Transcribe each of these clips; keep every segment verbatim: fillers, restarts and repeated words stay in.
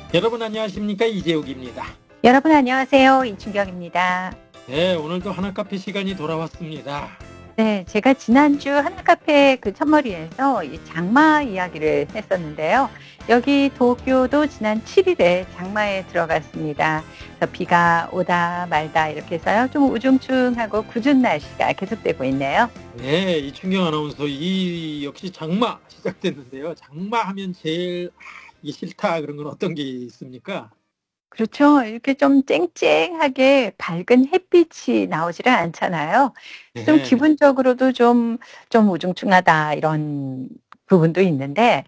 여러분 안녕하십니까? 이재욱입니다. 여러분 안녕하세요. 이춘경입니다. 네, 오늘도 하나카페 시간이 돌아왔습니다. 네, 제가 지난주 하나카페 그 첫머리에서 이 장마 이야기를 했었는데요. 여기 도쿄도 지난 칠 일에 장마에 들어갔습니다. 그래서 비가 오다 말다 이렇게 해서요. 좀 우중충하고 궂은 날씨가 계속되고 있네요. 네, 이춘경 아나운서 이 역시 장마 시작됐는데요. 장마하면 제일 아, 이게 싫다 그런 건 어떤 게 있습니까? 그렇죠. 이렇게 좀 쨍쨍하게 밝은 햇빛이 나오지를 않잖아요. 좀 네, 기분적으로도 좀, 좀 우중충하다 이런 부분도 있는데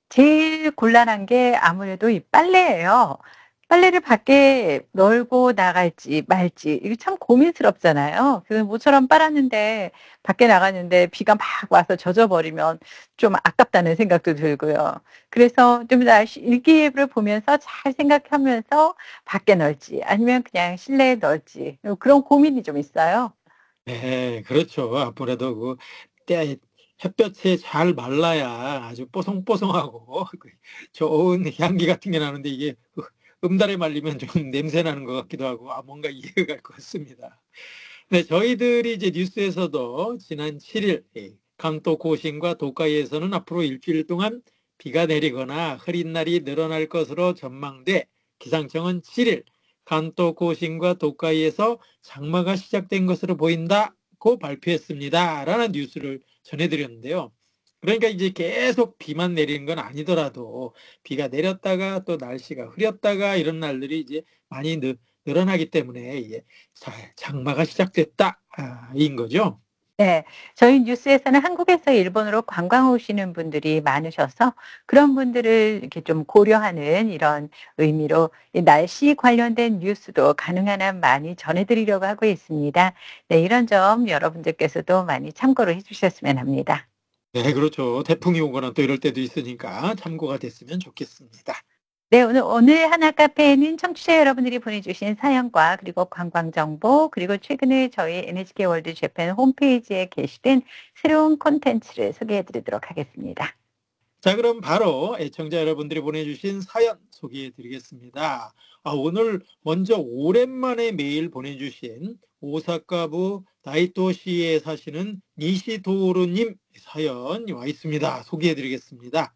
제일 곤란한 게 아무래도 이 빨래예요. 빨래를 밖에 널고 나갈지 말지 이게 참 고민스럽잖아요. 그 모처럼 빨았는데 밖에 나갔는데 비가 막 와서 젖어 버리면 좀 아깝다는 생각도 들고요. 그래서 좀 날씨 일기예보를 보면서 잘 생각하면서 밖에 널지 아니면 그냥 실내에 널지 그런 고민이 좀 있어요. 네, 그렇죠. 아무래도 그 때 햇볕에 잘 말라야 아주 뽀송뽀송하고 그 좋은 향기 같은 게 나는데 이게 그 음달에 말리면 좀 냄새 나는 것 같기도 하고 아, 뭔가 이해가 갈 것 같습니다. 네, 저희들이 이제 뉴스에서도 지난 칠 일関東 고신과 도카이에서는 앞으로 일주일 동안 비가 내리거나 흐린 날이 늘어날 것으로 전망돼 기상청은 칠 일関東 고신과 도카이에서 장마가 시작된 것으로 보인다고 발표했습니다. 라는 뉴스를 전해드렸는데요. 그러니까 이제 계속 비만 내리는 건 아니더라도 비가 내렸다가 또 날씨가 흐렸다가 이런 날들이 이제 많이 늘, 늘어나기 때문에 이제 장마가 시작됐다 아, 인 거죠. 네. 저희 뉴스에서는 한국에서 일본으로 관광 오시는 분들이 많으셔서 그런 분들을 이렇게 좀 고려하는 이런 의미로 이 날씨 관련된 뉴스도 가능한 한 많이 전해 드리려고 하고 있습니다. 네, 이런 점 여러분들께서도 많이 참고를 해 주셨으면 합니다. 네, 그렇죠. 태풍이 오거나 또 이럴 때도 있으니까 참고가 됐으면 좋겠습니다. 네, 오늘 오늘 하나 카페에는 청취자 여러분들이 보내주신 사연과 그리고 관광 정보 그리고 최근에 저희 엔에이치케이 월드 재팬 홈페이지에 게시된 새로운 콘텐츠를 소개해 드리도록 하겠습니다. 자, 그럼 바로 애청자 여러분들이 보내주신 사연 소개해 드리겠습니다. 아, 오늘 먼저 오랜만에 메일 보내주신 오사카부 다이토시에 사시는 니시도루님 사연 와 있습니다. 소개해 드리겠습니다.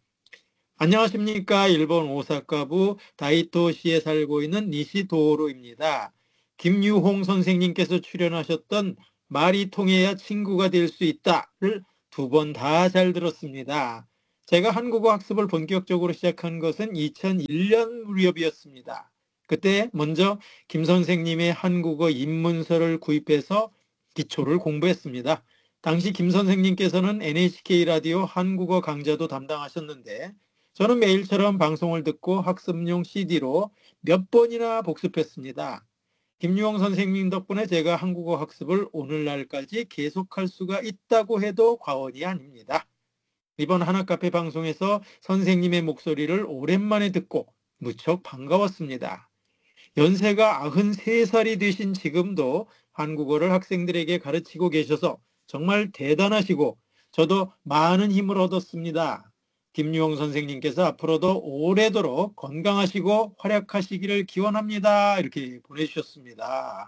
안녕하십니까. 일본 오사카부 다이토시에 살고 있는 니시도루입니다. 김유홍 선생님께서 출연하셨던 말이 통해야 친구가 될 수 있다를 두 번 다 잘 들었습니다. 제가 한국어 학습을 본격적으로 시작한 것은 이천일 년 무렵이었습니다. 그때 먼저 김 선생님의 한국어 입문서를 구입해서 기초를 공부했습니다. 당시 김 선생님께서는 엔에이치케이 라디오 한국어 강좌도 담당하셨는데 저는 매일처럼 방송을 듣고 학습용 씨디로 몇 번이나 복습했습니다. 김유홍 선생님 덕분에 제가 한국어 학습을 오늘날까지 계속할 수가 있다고 해도 과언이 아닙니다. 이번 하나카페 방송에서 선생님의 목소리를 오랜만에 듣고 무척 반가웠습니다. 연세가 아흔세 살이 되신 지금도 한국어를 학생들에게 가르치고 계셔서 정말 대단하시고 저도 많은 힘을 얻었습니다. 김유홍 선생님께서 앞으로도 오래도록 건강하시고 활약하시기를 기원합니다. 이렇게 보내주셨습니다.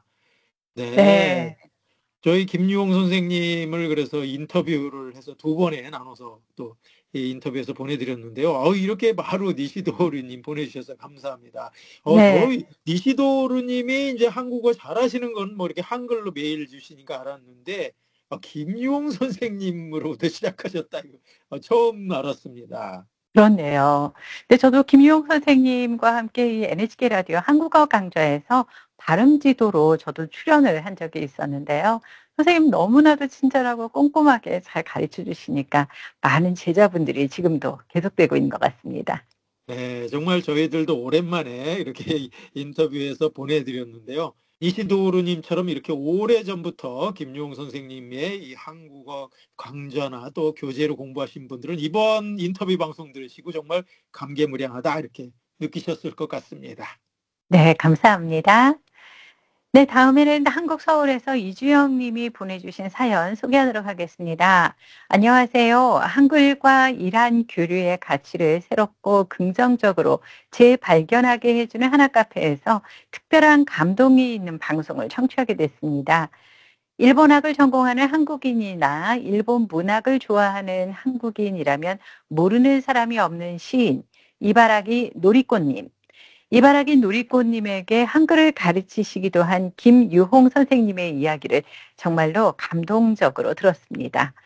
네. 네. 저희 김유홍 선생님을 그래서 인터뷰를 해서 두 번에 나눠서 또 이 인터뷰에서 보내드렸는데요. 어, 이렇게 바로 니시도르님 보내주셔서 감사합니다. 어, 저 네. 니시도르님이 이제 한국어 잘하시는 건 뭐 이렇게 한글로 메일 주시니까 알았는데 어, 김유홍 선생님으로부터 시작하셨다 이거 어, 처음 알았습니다. 그렇네요. 근데 저도 김유용 선생님과 함께 이 엔에이치케이 라디오 한국어 강좌에서 발음 지도로 저도 출연을 한 적이 있었는데요. 선생님 너무나도 친절하고 꼼꼼하게 잘 가르쳐 주시니까 많은 제자분들이 지금도 계속되고 있는 것 같습니다. 네, 정말 저희들도 오랜만에 이렇게 인터뷰해서 보내드렸는데요. 이시도르님처럼 이렇게 오래전부터 김용 선생님의 이 한국어 강좌나 또 교재로 공부하신 분들은 이번 인터뷰 방송 들으시고 정말 감개무량하다 이렇게 느끼셨을 것 같습니다. 네, 감사합니다. 네, 다음에는 한국 서울에서 이주영 님이 보내주신 사연 소개하도록 하겠습니다. 안녕하세요. 한글과 이란 교류의 가치를 새롭고 긍정적으로 재발견하게 해주는 하나 카페에서 특별한 감동이 있는 방송을 청취하게 됐습니다. 일본학을 전공하는 한국인이나 일본 문학을 좋아하는 한국인이라면 모르는 사람이 없는 시인, 이바라기 노리꽃님. 이바라기 누리꽃님에게 한글을 가르치시기도 한 김유홍 선생님의 이야기를 정말로 감동적으로 들었습니다.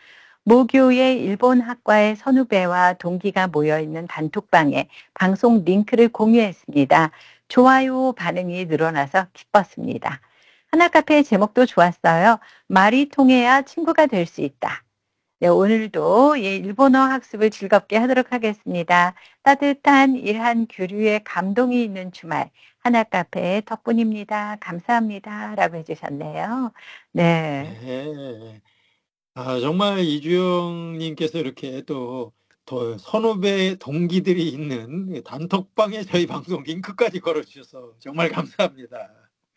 모교의 일본 학과의 선후배와 동기가 모여있는 단톡방에 방송 링크를 공유했습니다. 좋아요 반응이 늘어나서 기뻤습니다. 하나카페의 제목도 좋았어요. 말이 통해야 친구가 될 수 있다. 네, 오늘도 예, 일본어 학습을 즐겁게 하도록 하겠습니다. 따뜻한 일한 교류에 감동이 있는 주말 하나 카페의 덕분입니다. 감사합니다. 라고 해주셨네요. 네. 네. 아, 정말 이주영 님께서 이렇게 또, 더 선후배 동기들이 있는 단톡방에 저희 방송 링크까지 걸어주셔서 정말 감사합니다.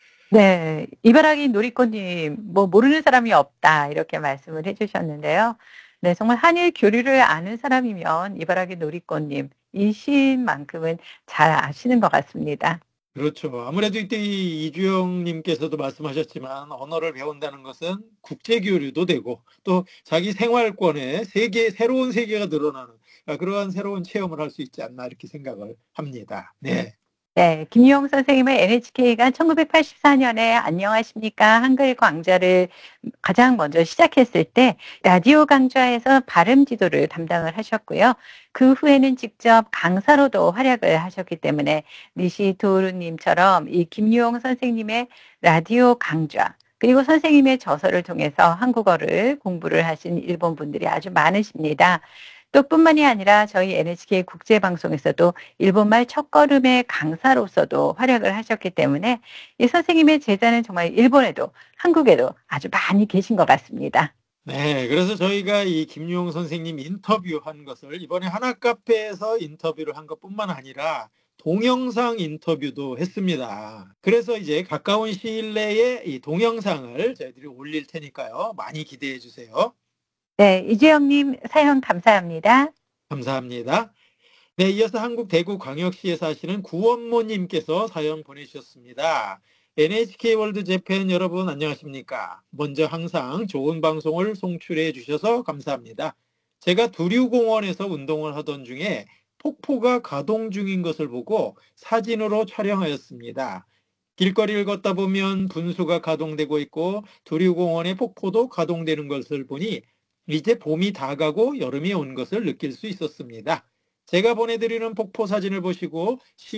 네. 이바라기 놀이꽃님, 뭐, 모르는 사람이 없다. 이렇게 말씀을 해주셨는데요. 네, 정말 한일 교류를 아는 사람이면 이바라기 놀이꽃님, 이 시인만큼은 잘 아시는 것 같습니다. 그렇죠. 아무래도 이때 이 이주영 님께서도 말씀하셨지만 언어를 배운다는 것은 국제 교류도 되고 또 자기 생활권에 세계, 새로운 세계가 늘어나는 아, 그러한 새로운 체험을 할 수 있지 않나 이렇게 생각을 합니다. 네. 네, 김유영 선생님은 엔에이치케이가 천구백팔십사 년에 안녕하십니까 한글 강좌를 가장 먼저 시작했을 때 라디오 강좌에서 발음 지도를 담당을 하셨고요. 그 후에는 직접 강사로도 활약을 하셨기 때문에 니시도루님처럼 이 김유영 선생님의 라디오 강좌 그리고 선생님의 저서를 통해서 한국어를 공부를 하신 일본 분들이 아주 많으십니다. 또 뿐만이 아니라 저희 엔에이치케이 국제방송에서도 일본말 첫걸음의 강사로서도 활약을 하셨기 때문에 이 선생님의 제자는 정말 일본에도 한국에도 아주 많이 계신 것 같습니다. 네, 그래서 저희가 이 김유용 선생님 인터뷰한 것을 이번에 하나카페에서 인터뷰를 한 것뿐만 아니라 동영상 인터뷰도 했습니다. 그래서 이제 가까운 시일 내에 이 동영상을 저희들이 올릴 테니까요. 많이 기대해 주세요. 네, 이재영님 사연 감사합니다. 감사합니다. 네, 이어서 한국 대구 광역시에 사시는 구원모님께서 사연 보내주셨습니다. 엔에이치케이 월드 재팬 여러분 안녕하십니까? 먼저 항상 좋은 방송을 송출해 주셔서 감사합니다. 제가 두류공원에서 운동을 하던 중에 폭포가 가동 중인 것을 보고 사진으로 촬영하였습니다. 길거리를 걷다 보면 분수가 가동되고 있고 두류공원의 폭포도 가동되는 것을 보니 이제 봄이 다가고 여름이 온 것을 느낄 수 있었습니다. 제가 보내드리는 폭포 사진을 보시고